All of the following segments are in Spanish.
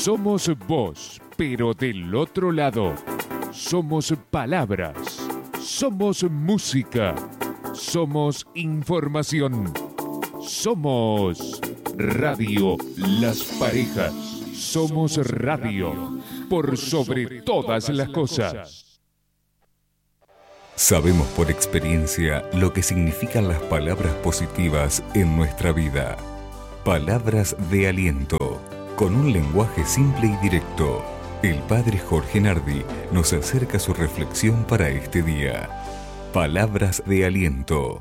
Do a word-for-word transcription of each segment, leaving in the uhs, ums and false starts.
Somos voz, pero del otro lado. Somos palabras. Somos música. Somos información. Somos Radio Las Parejas. Somos radio por sobre todas las cosas. Sabemos por experiencia lo que significan las palabras positivas en nuestra vida. Palabras de aliento, con un lenguaje simple y directo. El padre Jorge Nardi nos acerca su reflexión para este día. Palabras de aliento.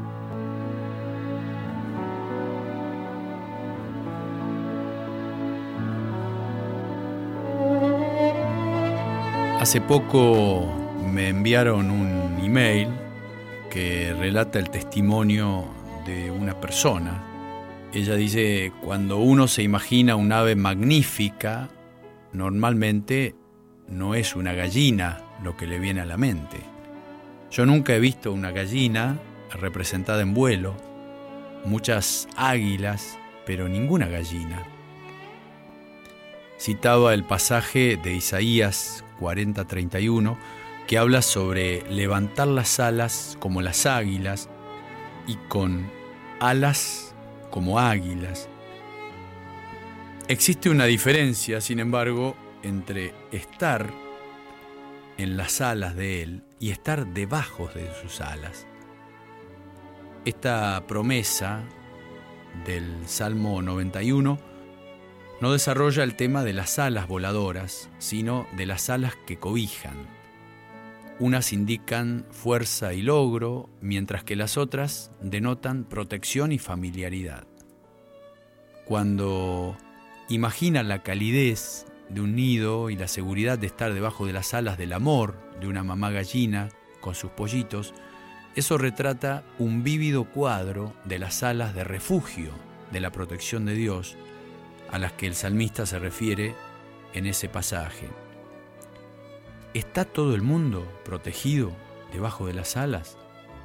Hace poco me enviaron un email que relata el testimonio de una persona. Ella dice, cuando uno se imagina un ave magnífica, normalmente no es una gallina lo que le viene a la mente. Yo nunca he visto una gallina representada en vuelo, muchas águilas, pero ninguna gallina. Citaba el pasaje de Isaías cuarenta treinta y uno, que habla sobre levantar las alas como las águilas y con alas como águilas. Existe una diferencia, sin embargo, entre estar en las alas de Él y estar debajo de sus alas. Esta promesa del Salmo noventa y uno no desarrolla el tema de las alas voladoras, sino de las alas que cobijan. Unas indican fuerza y logro, mientras que las otras denotan protección y familiaridad. Cuando imagina la calidez de un nido y la seguridad de estar debajo de las alas del amor de una mamá gallina con sus pollitos, eso retrata un vívido cuadro de las alas de refugio de la protección de Dios a las que el salmista se refiere en ese pasaje. ¿Está todo el mundo protegido debajo de las alas?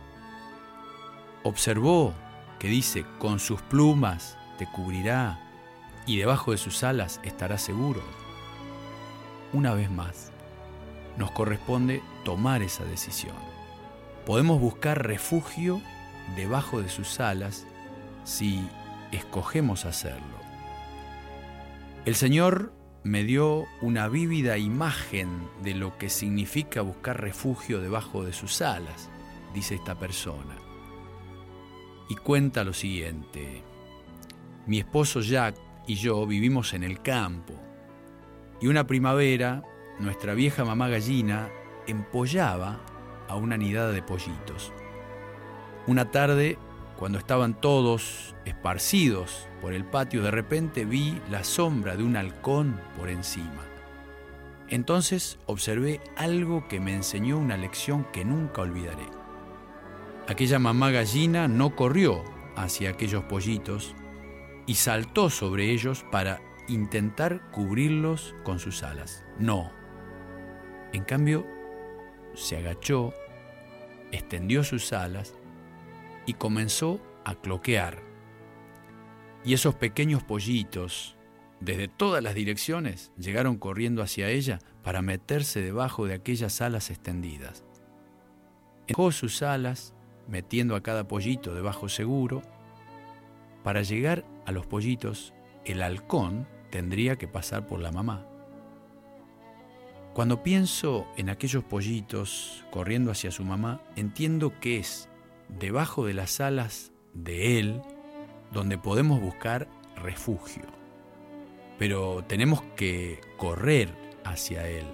Observó que dice, con sus plumas te cubrirá y debajo de sus alas estarás seguro. Una vez más, nos corresponde tomar esa decisión. Podemos buscar refugio debajo de sus alas si escogemos hacerlo. El Señor me dio una vívida imagen de lo que significa buscar refugio debajo de sus alas, dice esta persona. Y cuenta lo siguiente. Mi esposo Jack y yo vivimos en el campo, y una primavera nuestra vieja mamá gallina empollaba a una nidada de pollitos. Una tarde, cuando estaban todos esparcidos por el patio, de repente vi la sombra de un halcón por encima. Entonces observé algo que me enseñó una lección que nunca olvidaré. Aquella mamá gallina no corrió hacia aquellos pollitos y saltó sobre ellos para intentar cubrirlos con sus alas. No. En cambio, se agachó, extendió sus alas y comenzó a cloquear. Y esos pequeños pollitos, desde todas las direcciones, llegaron corriendo hacia ella para meterse debajo de aquellas alas extendidas. Dejó sus alas, metiendo a cada pollito debajo seguro. Para llegar a los pollitos, el halcón tendría que pasar por la mamá. Cuando pienso en aquellos pollitos corriendo hacia su mamá, entiendo que es debajo de las alas de Él donde podemos buscar refugio. Pero tenemos que correr hacia Él.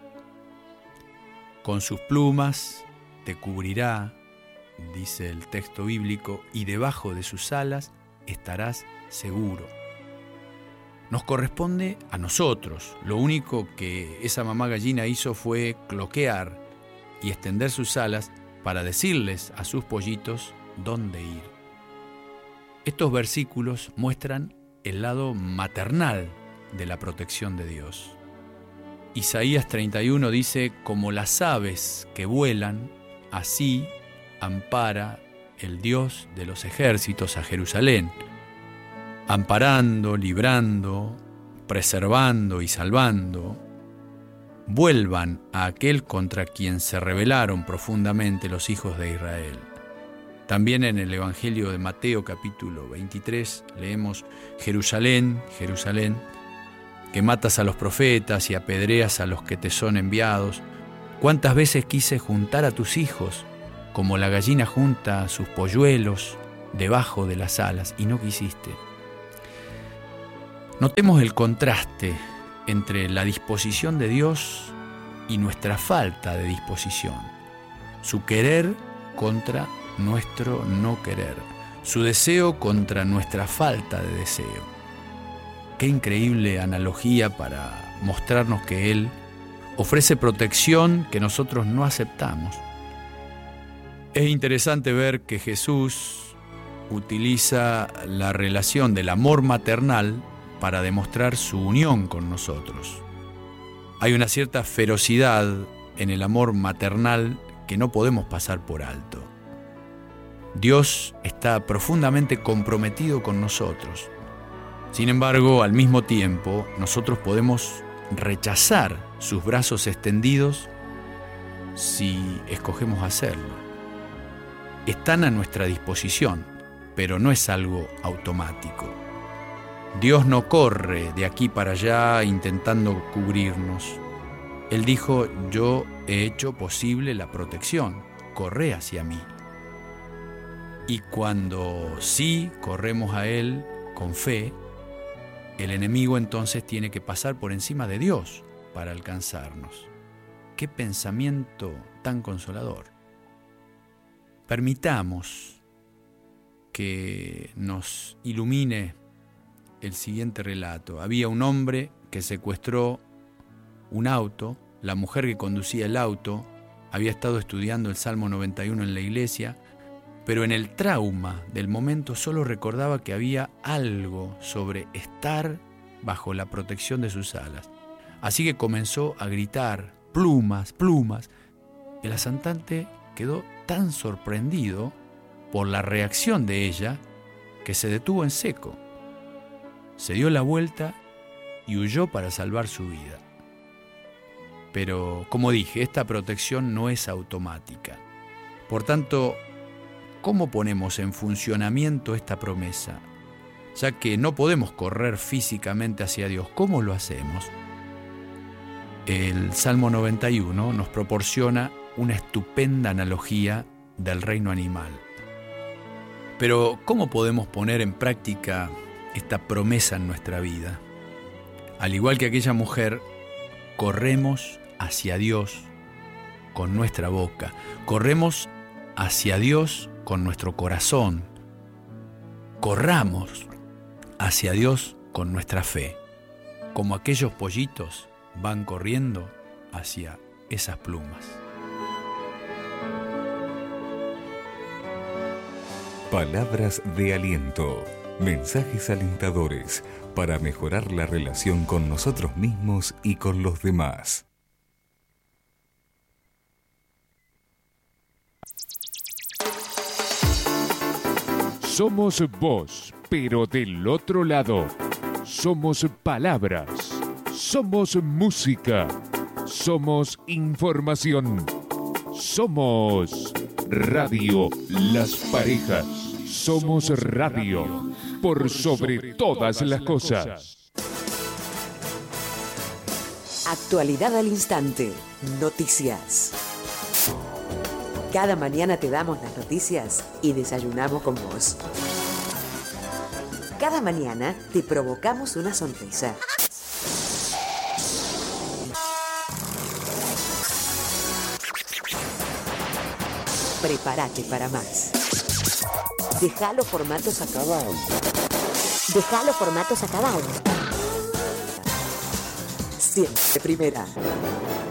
Con sus plumas te cubrirá, dice el texto bíblico, y debajo de sus alas estarás seguro. Nos corresponde a nosotros. Lo único que esa mamá gallina hizo fue cloquear y extender sus alas para decirles a sus pollitos dónde ir. Estos versículos muestran el lado maternal de la protección de Dios. Isaías treinta y uno dice, como las aves que vuelan, así ampara el Dios de los ejércitos a Jerusalén, amparando, librando, preservando y salvando, vuelvan a aquel contra quien se rebelaron profundamente los hijos de Israel. También en el Evangelio de Mateo capítulo veintitrés leemos: Jerusalén, Jerusalén, que matas a los profetas y apedreas a los que te son enviados. ¿Cuántas veces quise juntar a tus hijos como la gallina junta sus polluelos debajo de las alas y no quisiste? Notemos el contraste entre la disposición de Dios y nuestra falta de disposición. Su querer contra nuestro no querer. Su deseo contra nuestra falta de deseo. Qué increíble analogía para mostrarnos que Él ofrece protección que nosotros no aceptamos. Es interesante ver que Jesús utiliza la relación del amor maternal para demostrar su unión con nosotros. Hay una cierta ferocidad en el amor maternal que no podemos pasar por alto. Dios está profundamente comprometido con nosotros. Sin embargo, al mismo tiempo, nosotros podemos rechazar sus brazos extendidos si escogemos hacerlo. Están a nuestra disposición, pero no es algo automático. Dios no corre de aquí para allá intentando cubrirnos. Él dijo: yo he hecho posible la protección, corre hacia mí. Y cuando sí corremos a Él con fe, el enemigo entonces tiene que pasar por encima de Dios para alcanzarnos. ¡Qué pensamiento tan consolador! Permitamos que nos ilumine el siguiente relato. Había un hombre que secuestró un auto. La mujer que conducía el auto había estado estudiando el Salmo noventa y uno en la iglesia, pero en el trauma del momento solo recordaba que había algo sobre estar bajo la protección de sus alas. Así que comenzó a gritar: plumas, plumas. El asaltante quedó tan sorprendido por la reacción de ella que se detuvo en seco. Se dio la vuelta y huyó para salvar su vida. Pero, como dije, esta protección no es automática. Por tanto, ¿cómo ponemos en funcionamiento esta promesa? Ya que no podemos correr físicamente hacia Dios, ¿cómo lo hacemos? El Salmo noventa y uno nos proporciona una estupenda analogía del reino animal. Pero, ¿cómo podemos poner en práctica esta promesa en nuestra vida? Al igual que aquella mujer, corremos hacia Dios con nuestra boca, corremos hacia Dios con nuestro corazón, corramos hacia Dios con nuestra fe, como aquellos pollitos van corriendo hacia esas plumas. Palabras de aliento, mensajes alentadores para mejorar la relación con nosotros mismos y con los demás. Somos voz, pero del otro lado. Somos palabras. Somos música. Somos información. Somos Radio Las Parejas. Somos radio por sobre todas las cosas. Actualidad al instante. Noticias. Cada mañana te damos las noticias y desayunamos con vos. Cada mañana te provocamos una sonrisa. Prepárate para más. Dejá los formatos acabados. Dejá los formatos acabados. Siempre primera.